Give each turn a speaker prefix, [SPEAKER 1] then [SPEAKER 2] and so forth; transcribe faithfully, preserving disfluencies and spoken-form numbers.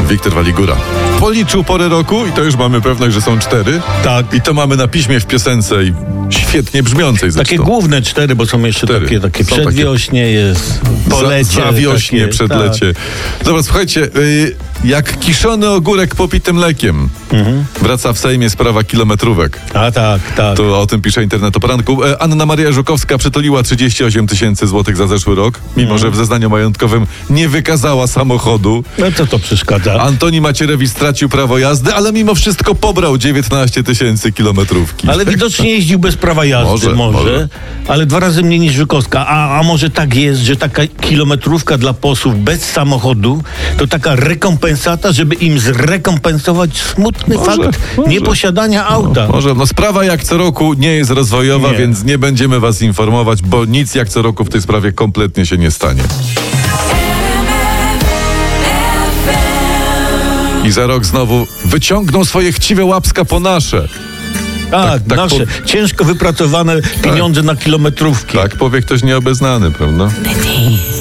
[SPEAKER 1] Wiktor Waligura policzył pory roku i to już mamy pewność, że są cztery.
[SPEAKER 2] Tak.
[SPEAKER 1] I to mamy na piśmie w piosence i świetnie brzmiącej zresztą.
[SPEAKER 2] Takie główne cztery, bo są jeszcze
[SPEAKER 1] Cztery.
[SPEAKER 2] takie, takie
[SPEAKER 1] Są
[SPEAKER 2] przedwiośnie, takie... jest polecie.
[SPEAKER 1] Za, zawiośnie,
[SPEAKER 2] takie,
[SPEAKER 1] przedlecie.
[SPEAKER 2] Tak.
[SPEAKER 1] Dobra, słuchajcie, y, jak kiszony ogórek popitym mlekiem. Mhm. Wraca w Sejmie sprawa kilometrówek.
[SPEAKER 2] A tak, tak.
[SPEAKER 1] To o tym pisze Internet o poranku. E, Anna Maria Żukowska przytuliła trzydzieści osiem tysięcy złotych za zeszły rok, mimo mhm. że w zeznaniu majątkowym nie wykazała samochodu.
[SPEAKER 2] No co to przeszkadza?
[SPEAKER 1] Antoni Macierewicz stracił prawo jazdy, ale mimo wszystko pobrał dziewiętnaście tysięcy kilometrówki.
[SPEAKER 2] Ale widocznie jeździł bez prawa jazdy, może, może, może. ale dwa razy mniej niż Żukowska. A, a może tak jest, że taka kilometrówka dla posłów bez samochodu to taka rekompensata, żeby im zrekompensować smutny
[SPEAKER 1] może,
[SPEAKER 2] fakt
[SPEAKER 1] może.
[SPEAKER 2] nieposiadania auta.
[SPEAKER 1] No, może. No sprawa jak co roku nie jest rozwojowa, nie. więc nie będziemy was informować, bo nic jak co roku w tej sprawie kompletnie się nie stanie. I za rok znowu wyciągną swoje chciwe łapska po nasze.
[SPEAKER 2] Tak,
[SPEAKER 1] tak, tak
[SPEAKER 2] nasze
[SPEAKER 1] po...
[SPEAKER 2] ciężko wypracowane pieniądze tak. na kilometrówki.
[SPEAKER 1] Tak powie ktoś nieobeznany, prawda?